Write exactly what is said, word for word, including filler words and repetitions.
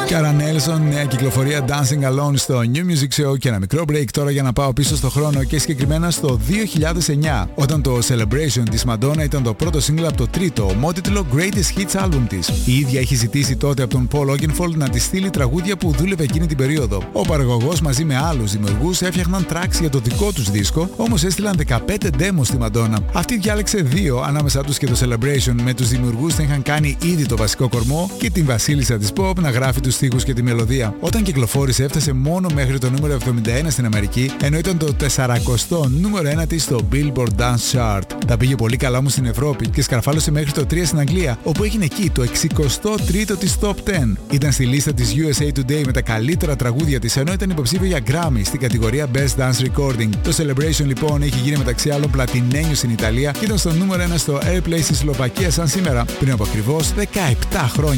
Cara Nelson, νέα κυκλοφορία Dancing Alone στο New Music Show, και ένα μικρό break τώρα για να πάω πίσω στο χρόνο και συγκεκριμένα στο δύο χιλιάδες εννιά, όταν το Celebration της Madonna ήταν το πρώτο single από το τρίτο ομότιτλο Greatest Hits album της. Η ίδια έχει ζητήσει τότε από τον Paul Oakenfold να της στείλει τραγούδια που δούλευε εκείνη την περίοδο. Ο παραγωγός μαζί με άλλους δημιουργούς έφτιαχναν tracks για το δικό τους δίσκο, όμως έστειλαν δεκαπέντε demos στη Madonna. Αυτή διάλεξε δύο, ανάμεσά τους και το Celebration, με τους δημιουργούς να είχαν κάνει ήδη το βασικό κορμό και την βασίλισσα της pop να γράφει τους στίχους και τη μελωδία. Όταν κυκλοφόρησε έφτασε μόνο μέχρι το νούμερο εβδομήντα ένα στην Αμερική, ενώ ήταν το σαρακοστό νούμερο ένα της στο Billboard Dance Chart. Τα πήγε πολύ καλά όμως στην Ευρώπη και σκαρφάλωσε μέχρι το τρία στην Αγγλία, όπου έγινε εκεί το εξηκοστό τρίτο της Top δέκα. Ήταν στη λίστα της γιου ες έι Today με τα καλύτερα τραγούδια της, ενώ ήταν υποψήφιο για Grammy στην κατηγορία Best Dance Recording. Το Celebration λοιπόν έχει γίνει μεταξύ άλλων πλατινένιο στην Ιταλία και ήταν στο νούμερο ένα στο Airplay στη Σλοβακία σαν σήμερα, πριν από ακριβώς δεκαεπτά χρόνια.